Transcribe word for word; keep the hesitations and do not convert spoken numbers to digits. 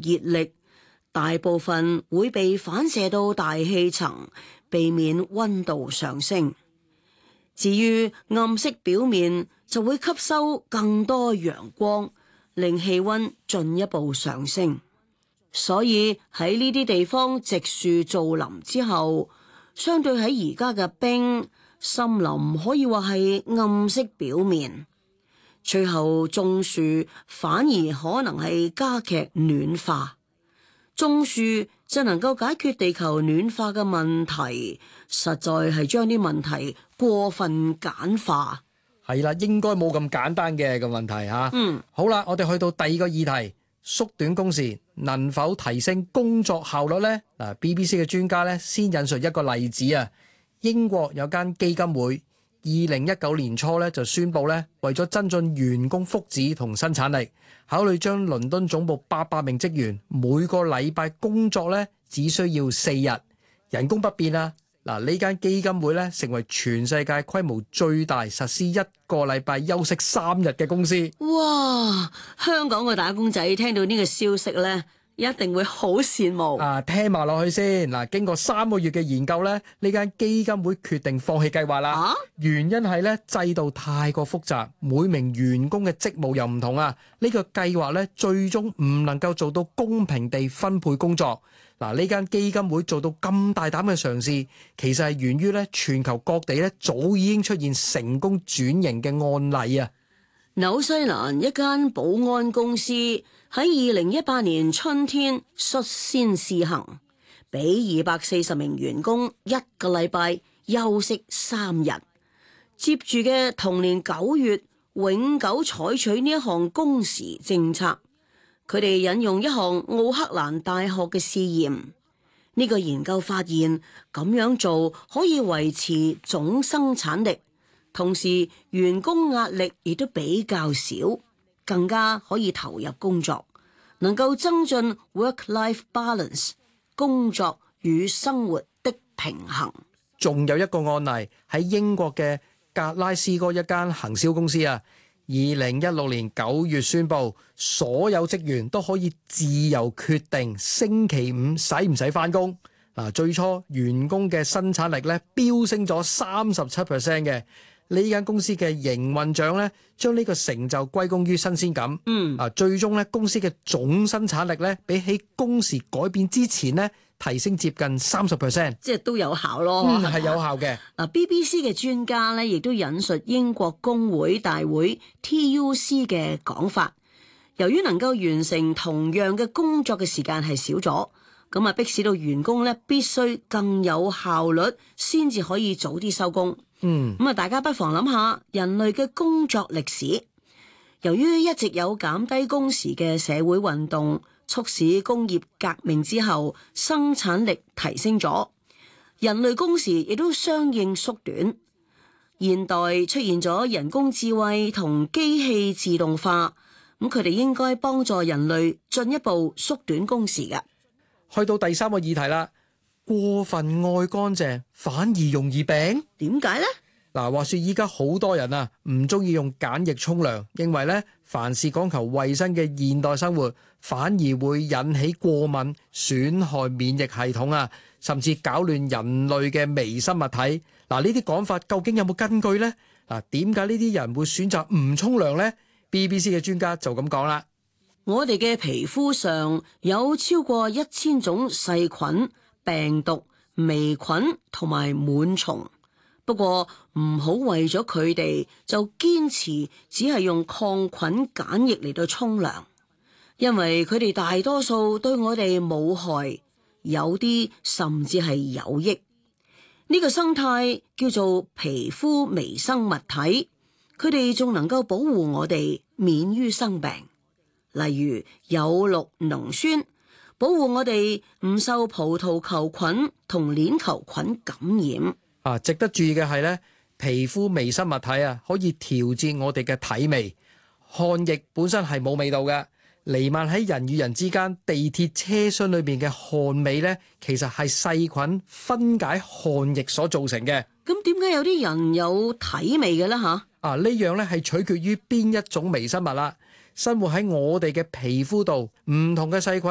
熱力，大部分會被反射到大氣層，避免溫度上升。至於暗色表面就會吸收更多陽光，令氣溫進一步上升。所以喺呢啲地方植樹造林之後，相對喺而家嘅冰森林可以話係暗色表面。最後種樹反而可能係加劇暖化。種樹就能夠解決地球暖化嘅問題，實在係將啲問題過分簡化。 係啦，應該冇咁簡單嘅個問題吓。嗯，好啦，我哋去到第二個議題，縮短工時能否提升工作效率呢？嗱，B B C 嘅專家咧先引述一個例子啊。英國有間基金會二零一九年初咧就宣布咧，為咗增進員工福祉同生產力，考慮將倫敦總部八百名職員每個禮拜工作咧只需要四日，人工不變啊。嗱，呢間基金會咧成為全世界規模最大實施一個禮拜休息三日嘅公司。 哇！香港嘅打工仔聽到呢個消息咧，一定會好羨慕。 啊，聽埋落去先。嗱，經過三個月嘅研究咧，呢間基金會決定放棄計劃啦。啊？原因係咧制度太過複雜，每名員工嘅職務又唔同啊。呢個計劃咧最終唔能夠做到公平地分配工作。嗱，呢間基金會做到咁大膽嘅嘗試，其實係源於咧全球各地咧早已經出現成功轉型嘅案例啊。 紐西蘭一間保安公司喺二零一八年春天率先試行，俾二百四十名員工一個禮拜休息三日。接住嘅同年九月，永久採取呢一項工時政策。佢哋引用一項奧克蘭大學嘅試驗，呢個研究發現咁樣做可以維持總生產力，同時員工壓力亦都比較少，更加可以投入工作，能夠增進 work-life balance 工作與生活的平衡。 仲有一個案例喺英國嘅格拉斯哥一間行銷公司啊。二零一六年九月宣布，所有職員都可以自由決定星期五使唔使返工。嗱，最初員工嘅生產力咧飆升咗三十七 percent 嘅，呢間公司嘅營運長咧將呢個成就歸功於新鮮感。嗯，啊，最終咧公司嘅總生產力咧比起工時改變之前咧提升接近三十 percent， 即係都有效咯。 嗯，係有效嘅。 嗱，B B C 嘅專家咧，亦都引述英國工會大會 T U C 嘅講法，由於能夠完成同樣嘅工作嘅時間係少咗，咁啊迫使到員工咧必須更有效率，先至可以早啲收工。嗯，咁啊，大家不妨諗下人類嘅工作歷史，由於一直有減低工時嘅社會運動，促使工業革命之後生產力提升咗，人類工時亦都相應縮短。現代出現咗人工智慧同機器自動化，咁佢哋應該幫助人類進一步縮短工時嘅。 去到第三個議題啦，過分愛乾淨反而容易病，點解呢？嗱，話說依家好多人啊，唔中意用鹼液沖涼，認為咧凡事講求衛生嘅現代生活，反而會引起過敏，損害免疫系統啊，甚至搞亂人類嘅微生物體。嗱，呢啲講法究竟有冇根據呢？嗱，點解呢啲人會選擇唔沖涼呢？ B B C 嘅專家就咁講啦。 我哋嘅皮膚上有超過一千種細菌、病毒、微菌同埋螨蟲。不過唔好為咗佢哋就堅持只係用抗菌鹼液嚟到沖涼，因為佢哋大多數對我哋冇害，有啲甚至係有益。呢個生態叫做皮膚微生物體，佢哋仲能夠保護我哋免於生病。例如有氯濃酸，保護我哋唔受葡萄球菌同鏈球菌感染。 啊，值得注意嘅係咧，皮膚微生物體啊，可以調節我哋嘅體味。汗液本身係冇味道嘅，彌漫喺人與人之間，地鐵車廂裏邊嘅汗味咧，其實係細菌分解汗液所造成嘅。 咁點解有啲人有體味嘅咧？吓啊，呢樣咧係取決於邊一種微生物啦。生活喺我哋嘅皮膚度，唔同嘅細菌